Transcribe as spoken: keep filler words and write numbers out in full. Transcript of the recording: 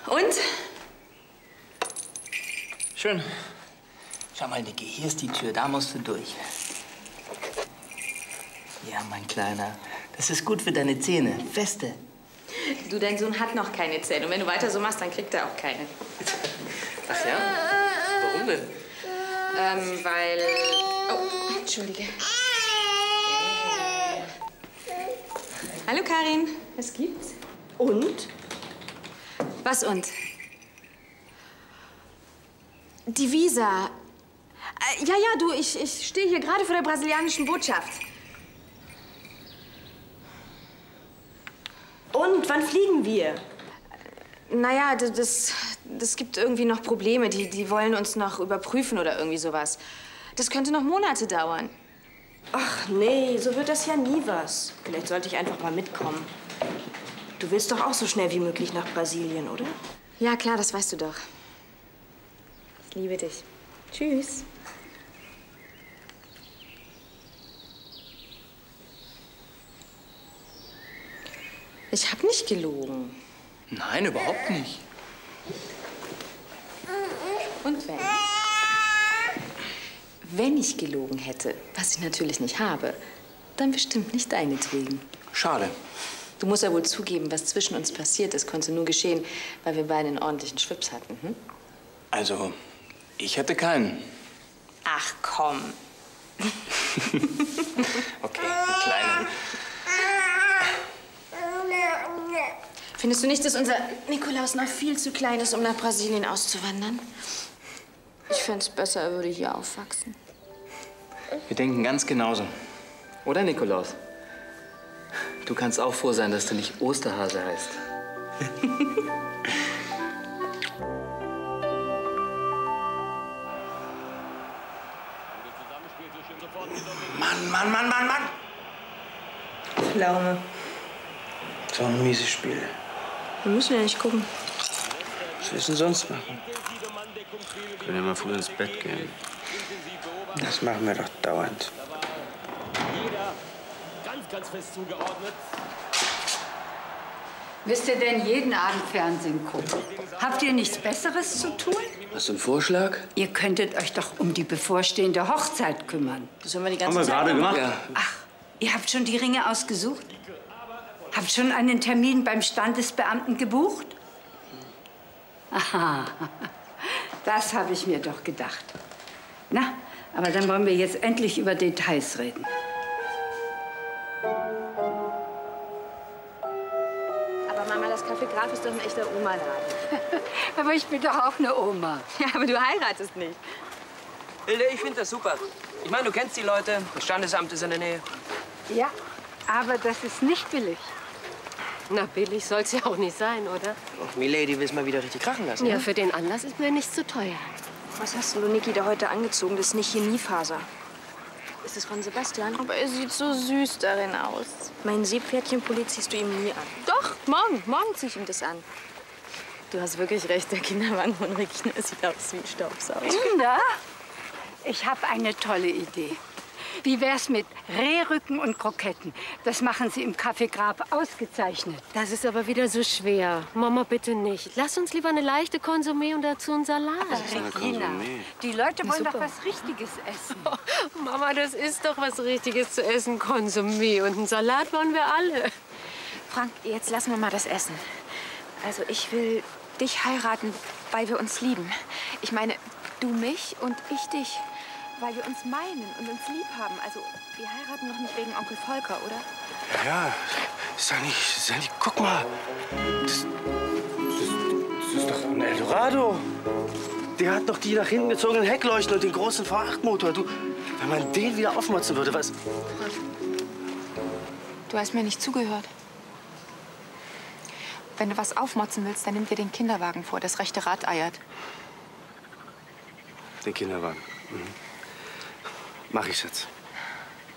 Und? Schön. Schau mal, Niki, hier ist die Tür, da musst du durch. Ja, mein Kleiner, das ist gut für deine Zähne. Feste. Du, dein Sohn hat noch keine Zähne. Und wenn du weiter so machst, dann kriegt er auch keine. Ach ja? Warum denn? Ähm, weil... Oh, entschuldige. Hallo, Karin. Was gibt's? Und? Was und? Die Visa. Äh, ja, ja, du, ich, ich stehe hier gerade vor der brasilianischen Botschaft. Und, wann fliegen wir? Naja, das, das gibt irgendwie noch Probleme. Die, die wollen uns noch überprüfen oder irgendwie sowas. Das könnte noch Monate dauern. Ach nee, so wird das ja nie was. Vielleicht sollte ich einfach mal mitkommen. Du willst doch auch so schnell wie möglich nach Brasilien, oder? Ja, klar, das weißt du doch. Ich liebe dich. Tschüss. Ich hab nicht gelogen. Nein, überhaupt nicht. Und wenn? Wenn ich gelogen hätte, was ich natürlich nicht habe, dann bestimmt nicht deinetwegen. Schade. Du musst ja wohl zugeben, was zwischen uns passiert ist, konnte nur geschehen, weil wir beide einen ordentlichen Schwips hatten. Hm? Also, ich hatte keinen. Ach, komm. Okay, einen kleinen. Findest du nicht, dass unser Nikolaus noch viel zu klein ist, um nach Brasilien auszuwandern? Ich fände es besser, er würde hier aufwachsen. Wir denken ganz genauso. Oder, Nikolaus? Du kannst auch froh sein, dass du nicht Osterhase heißt. Mann, Mann, Mann, Mann, Mann! Pflaume. So ein mieses Spiel. Wir müssen ja nicht gucken. Was willst du denn sonst machen? Wir können ja mal früh ins Bett gehen. Das machen wir doch dauernd. Jeder ganz, ganz fest zugeordnet. Müsst ihr denn jeden Abend Fernsehen gucken? Habt ihr nichts Besseres zu tun? Hast du einen Vorschlag? Ihr könntet euch doch um die bevorstehende Hochzeit kümmern. Das haben wir die ganze Haben wir Zeit gerade gemacht? Ja. Ach, ihr habt schon die Ringe ausgesucht? Habt schon einen Termin beim Standesbeamten gebucht? Aha, das habe ich mir doch gedacht. Na, aber dann wollen wir jetzt endlich über Details reden. Aber Mama, das Café Graf ist doch ein echter Oma-Laden. Aber ich bin doch auch eine Oma. Ja, aber du heiratest nicht. Hilde, ich finde das super. Ich meine, du kennst die Leute, das Standesamt ist in der Nähe. Ja, aber das ist nicht billig. Na, billig soll's ja auch nicht sein, oder? Oh, Milady will's mal wieder richtig krachen lassen. Ja, ne? für den Anlass ist mir nicht zu teuer. Was hast du, Niki, da heute angezogen? Das ist nicht Chemiefaser. Ist das von Sebastian? Aber er sieht so süß darin aus. Mein Seepferdchenpulli ziehst du ihm nie an. Doch, morgen. Morgen zieh ich ihm das an. Du hast wirklich recht, der Kinderwagen von Regina sieht aus wie ein Staubsauger. Kinder, ich habe eine tolle Idee. Wie wär's mit Rehrücken und Kroketten? Das machen sie im Café Graf ausgezeichnet. Das ist aber wieder so schwer. Mama, bitte nicht. Lass uns lieber eine leichte Konsumé und dazu einen Salat. Regina, die Leute wollen doch was Richtiges essen. Oh, Mama, das ist doch was Richtiges zu essen. Konsumé und einen Salat wollen wir alle. Frank, jetzt lassen wir mal das Essen. Also ich will dich heiraten, weil wir uns lieben. Ich meine, du mich und ich dich. Weil wir uns meinen und uns lieb haben. Also, wir heiraten doch nicht wegen Onkel Volker, oder? Ja, ja. Ist ja nicht, ist ja nicht. Guck mal. Das, das, das ist doch ein Eldorado. Der hat noch die nach hinten gezogenen Heckleuchten und den großen V acht Motor. Du, wenn man den wieder aufmotzen würde, was... Du hast mir nicht zugehört. Wenn du was aufmotzen willst, dann nimm dir den Kinderwagen vor. Das rechte Rad eiert. Den Kinderwagen. Mhm. Mach ich, Schatz.